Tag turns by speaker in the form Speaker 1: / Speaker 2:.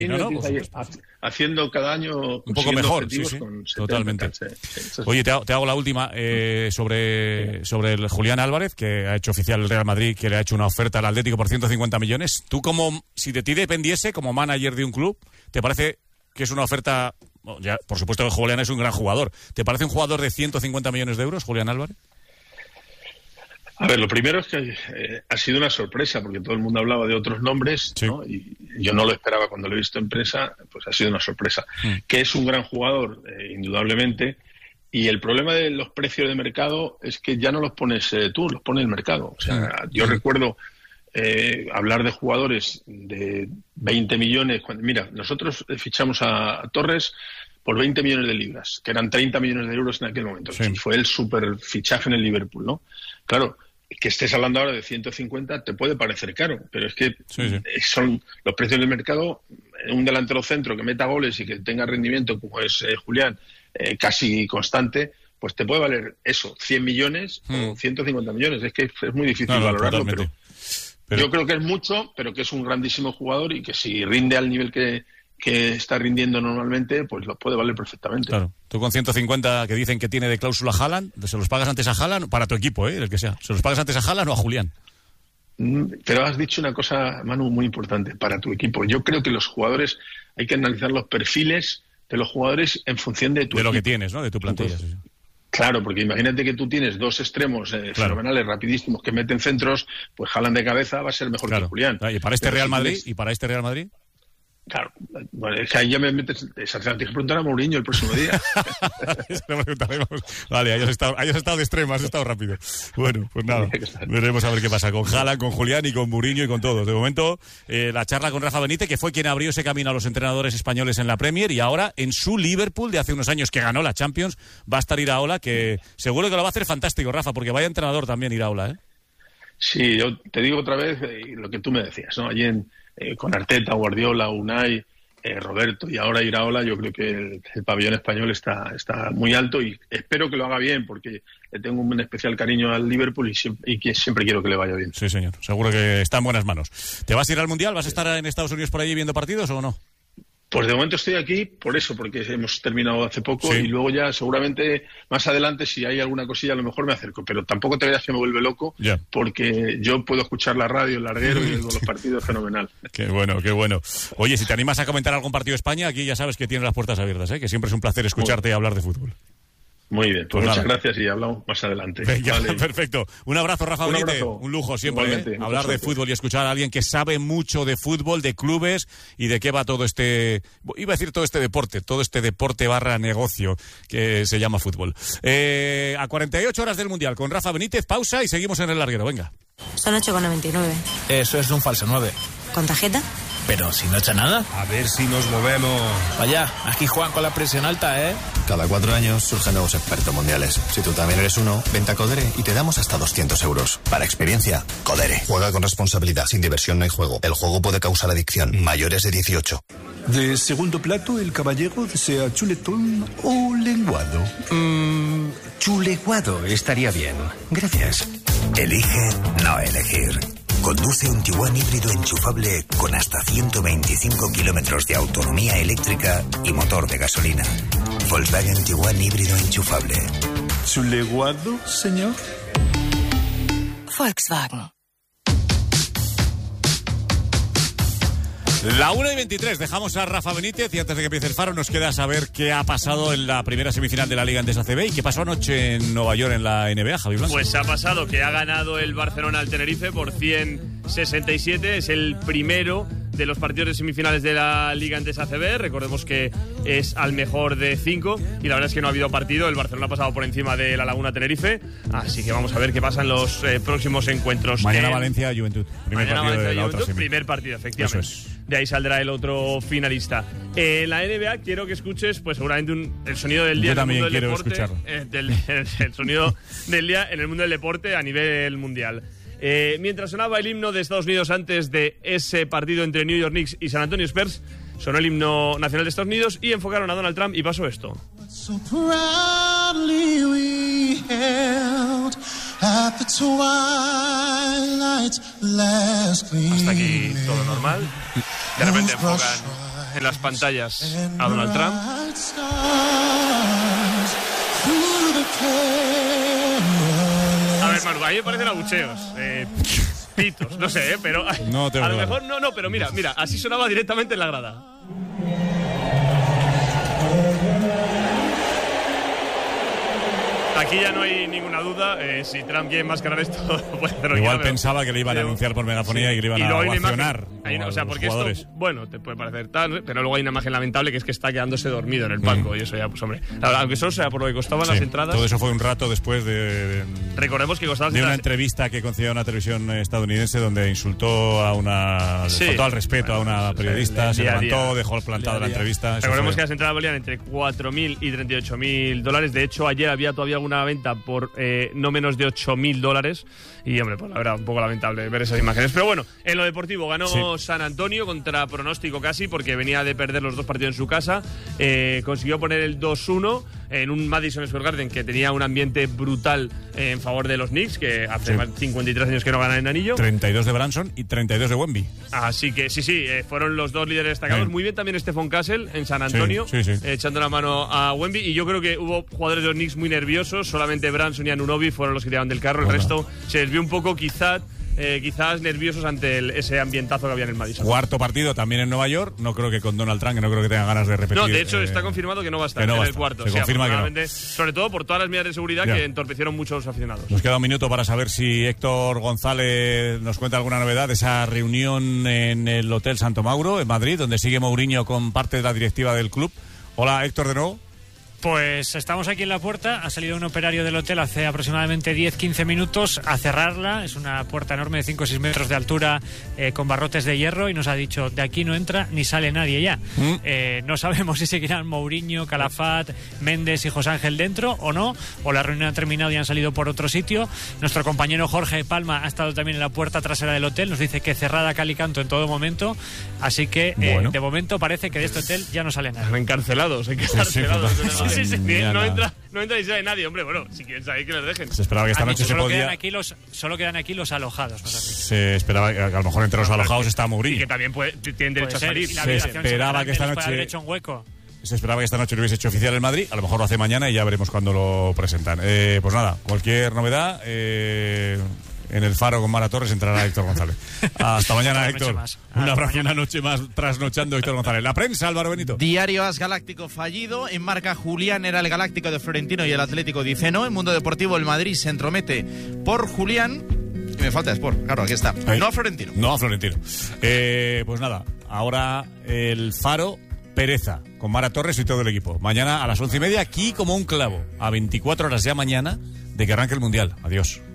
Speaker 1: haciendo cada año
Speaker 2: un poco mejor, sí, totalmente. Oye, te hago la última sobre el Julián Álvarez, que ha hecho oficial el Real Madrid, que le ha hecho una oferta al Atlético por 150 millones. Tú, como si de ti dependiese, como manager de un club, ¿te parece que es una oferta? Ya, por supuesto que Julián es un gran jugador. ¿Te parece un jugador de 150 millones de euros, Julián Álvarez?
Speaker 1: A ver, lo primero es que ha sido una sorpresa, porque todo el mundo hablaba de otros nombres, sí, ¿no? Y yo no lo esperaba cuando lo he visto en prensa, pues ha sido una sorpresa. Que es un gran jugador, indudablemente, y el problema de los precios de mercado es que ya no los pones tú, los pone el mercado. O sea, yo recuerdo hablar de jugadores de 20 millones. Mira, nosotros fichamos a Torres por 20 millones de libras, que eran 30 millones de euros en aquel momento. Sí. Fue el super fichaje en el Liverpool, ¿no? Claro, que estés hablando ahora de 150 te puede parecer caro, pero es que son los precios del mercado. Un delantero centro que meta goles y que tenga rendimiento como es Julián, casi constante, pues te puede valer eso, 100 millones o 150 millones. Es que es muy difícil valorarlo, pero yo creo que es mucho, pero que es un grandísimo jugador y que si rinde al nivel que está rindiendo normalmente, pues lo puede valer perfectamente. Claro.
Speaker 2: Tú con 150 que dicen que tiene de cláusula Haaland, ¿se los pagas antes a Haaland? Para tu equipo, el que sea. ¿Se los pagas antes a Haaland o a Julián?
Speaker 1: Pero has dicho una cosa, Manu, muy importante, para tu equipo. Yo creo que los jugadores, hay que analizar los perfiles de los jugadores en función de tu equipo.
Speaker 2: Lo que tienes, ¿no? De tu plantilla.
Speaker 1: Entonces, claro, porque imagínate que tú tienes dos extremos fenomenales, rapidísimos, que meten centros, pues Haaland de cabeza va a ser mejor que Julián.
Speaker 2: ¿Y para este Real Madrid?
Speaker 1: Claro, bueno, es que ahí ya me metes. Tienes que preguntar a Mourinho el próximo día.
Speaker 2: Eso lo preguntaremos. Vale, hayas estado de extremo, has estado rápido. Bueno, pues nada, veremos a ver qué pasa con Haaland, con Julián y con Mourinho y con todos. De momento, la charla con Rafa Benítez, que fue quien abrió ese camino a los entrenadores españoles en la Premier, y ahora en su Liverpool de hace unos años que ganó la Champions, va a estar Iraola, que seguro que lo va a hacer fantástico, Rafa, porque vaya entrenador también Iraola, ¿eh?
Speaker 1: Sí, yo te digo otra vez lo que tú me decías, ¿no? Allí con Arteta, Guardiola, Unai, Roberto y ahora Iraola, yo creo que el pabellón español está muy alto y espero que lo haga bien, porque le tengo un especial cariño al Liverpool y que siempre quiero que le vaya bien.
Speaker 2: Sí, señor, seguro que está en buenas manos. ¿Te vas a ir al Mundial? ¿Vas a estar en Estados Unidos por allí viendo partidos o no?
Speaker 1: Pues de momento estoy aquí por eso, porque hemos terminado hace poco y luego ya seguramente más adelante, si hay alguna cosilla, a lo mejor me acerco, pero tampoco te veas que me vuelve loco, porque yo puedo escuchar la radio, el larguero y los partidos fenomenal.
Speaker 2: Qué bueno, qué bueno. Oye, si te animas a comentar algún partido de España, aquí ya sabes que tienes las puertas abiertas, que siempre es un placer escucharte y hablar de fútbol.
Speaker 1: Muy bien, pues muchas gracias y hablamos más adelante.
Speaker 2: Venga, vale. Perfecto. Un abrazo, Rafa Benítez. Un lujo siempre, hablar de fútbol y escuchar a alguien que sabe mucho de fútbol, de clubes y de qué va todo iba a decir todo este deporte / negocio que se llama fútbol. A 48 horas del Mundial con Rafa Benítez, pausa y seguimos en el larguero, venga.
Speaker 3: Son 8,99.
Speaker 4: Eso es un falso 9.
Speaker 3: ¿Con tarjeta?
Speaker 4: Pero si no echa nada.
Speaker 5: A ver si nos movemos.
Speaker 4: Vaya, aquí Juan con la presión alta, ¿eh?
Speaker 6: Cada 4 años surgen nuevos expertos mundiales. Si tú también eres uno, vente a Codere y te damos hasta 200 euros. Para experiencia, Codere. Juega con responsabilidad. Sin diversión no hay juego. El juego puede causar adicción. Mayores de 18.
Speaker 5: De segundo plato, el caballero desea chuletón o lenguado.
Speaker 7: Chuleguado estaría bien. Gracias.
Speaker 8: Elige no elegir. Conduce un Tiguan híbrido enchufable con hasta 125 kilómetros de autonomía eléctrica y motor de gasolina. Volkswagen Tiguan híbrido enchufable.
Speaker 5: ¿Chuleguado, señor?
Speaker 3: Volkswagen.
Speaker 2: La 1:23, dejamos a Rafa Benítez y antes de que empiece el faro nos queda saber qué ha pasado en la primera semifinal de la Liga Endesa CB y qué pasó anoche en Nueva York en la NBA, Javi Blanco.
Speaker 9: Pues ha pasado que ha ganado el Barcelona al Tenerife por 167, es el primero de los partidos de semifinales de la Liga Endesa CB, recordemos que es al mejor de 5 y la verdad es que no ha habido partido, el Barcelona ha pasado por encima de la Laguna Tenerife, así que vamos a ver qué pasa en los próximos encuentros.
Speaker 2: Mañana Valencia Juventud,
Speaker 9: primer partido, efectivamente. Eso es. De ahí saldrá el otro finalista. En la NBA quiero que escuches, pues seguramente el sonido del día.
Speaker 2: Yo también
Speaker 9: en el mundo
Speaker 2: quiero
Speaker 9: del deporte, el sonido del día en el mundo del deporte a nivel mundial. Mientras sonaba el himno de Estados Unidos antes de ese partido entre New York Knicks y San Antonio Spurs, sonó el himno nacional de Estados Unidos y enfocaron a Donald Trump y pasó esto.
Speaker 10: So proudly we held at the twilight's last gleaming.
Speaker 9: Hasta aquí todo normal. De repente enfocan en las pantallas a Donald Trump. A ver, Manu, a mí me parecen abucheos. Pitos, no sé, pero
Speaker 2: no
Speaker 9: a lo mejor no, pero mira, así sonaba directamente en la grada. Aquí ya no hay ninguna duda, si Trump quiere enmascarar esto, puede hacerlo.
Speaker 2: Igual pensaba que le iban a anunciar por megafonía y que le iban a ovacionar.
Speaker 9: O sea, porque esto, bueno, te puede parecer tal, pero luego hay una imagen lamentable que es que está quedándose dormido en el palco, y eso ya, pues hombre, aunque solo sea por lo que costaban las entradas.
Speaker 2: Todo eso fue un rato después de
Speaker 9: recordemos que costaban
Speaker 2: de una entrevista que concedió a una televisión estadounidense donde insultó a una... faltó al respeto a una periodista, se levantó, dejó plantada la entrevista.
Speaker 9: Recordemos que las entradas valían entre $4.000 y $38.000. De hecho, ayer había todavía alguna venta por no menos de $8.000. Y, hombre, pues la verdad, un poco lamentable ver esas imágenes. Pero bueno, en lo deportivo ganó San Antonio contra pronóstico casi, porque venía de perder los dos partidos en su casa. Consiguió poner el 2-1 en un Madison Square Garden que tenía un ambiente brutal en favor de los Knicks, que hace más de 53 años que no ganan el anillo.
Speaker 2: 32 de Branson y 32 de Wemby.
Speaker 9: Así que sí, fueron los dos líderes destacados. Muy bien también Stephon Castle en San Antonio, echando la mano a Wemby. Y yo creo que hubo jugadores de los Knicks muy nerviosos. Solamente Branson y Anunoby fueron los que tiraban del carro. El resto se desvió un poco, quizás nerviosos ante ese ambientazo que había en el Madison.
Speaker 2: Cuarto partido también en Nueva York. No creo que con Donald Trump, que no creo que tenga ganas de repetir.
Speaker 9: No, de hecho está confirmado que no va a estar en el cuarto.
Speaker 2: Se confirma que no.
Speaker 9: Sobre todo por todas las medidas de seguridad que entorpecieron mucho a los aficionados.
Speaker 2: Nos queda un minuto para saber si Héctor González nos cuenta alguna novedad de esa reunión en el Hotel Santo Mauro, en Madrid, donde sigue Mourinho con parte de la directiva del club. Hola, Héctor, de nuevo.
Speaker 11: Pues estamos aquí en la puerta, ha salido un operario del hotel hace aproximadamente 10-15 minutos a cerrarla, es una puerta enorme de 5 o 6 metros de altura con barrotes de hierro y nos ha dicho de aquí no entra ni sale nadie ya. No sabemos si seguirán Mourinho, Calafat, Méndez y José Ángel dentro o no, o la reunión ha terminado y han salido por otro sitio. Nuestro compañero Jorge Palma ha estado también en la puerta trasera del hotel, nos dice que cerrada cal y canto en todo momento, así que de momento parece que de este hotel ya no sale nada.
Speaker 9: Encarcelados. Sí, no entra ni sale nadie, hombre. Bueno, si quieren salir que les dejen.
Speaker 2: Se esperaba que esta noche
Speaker 11: solo quedan aquí los alojados.
Speaker 2: Se esperaba que a lo mejor entre los alojados está Mourinho.
Speaker 9: Y que también tienen derecho a salir.
Speaker 2: Se esperaba que esta noche...
Speaker 11: hecho un hueco.
Speaker 2: Se esperaba que esta noche lo hubiese hecho oficial en Madrid. A lo mejor lo hace mañana y ya veremos cuándo lo presentan. Pues nada, cualquier novedad... en el Faro con Mara Torres entrará Héctor González. Hasta mañana, Héctor. Una noche más trasnochando Héctor González. La prensa, Álvaro Benito.
Speaker 12: Diario AS Galáctico fallido. En marca Julián era el Galáctico de Florentino y el Atlético dice no. En Mundo Deportivo el Madrid se entromete por Julián. Y me falta Sport, claro, aquí está. No a Florentino.
Speaker 2: No a Florentino. Pues nada, ahora el Faro, pereza, con Mara Torres y todo el equipo. Mañana a las 11:30, aquí como un clavo. A 24 horas ya mañana de que arranque el Mundial. Adiós.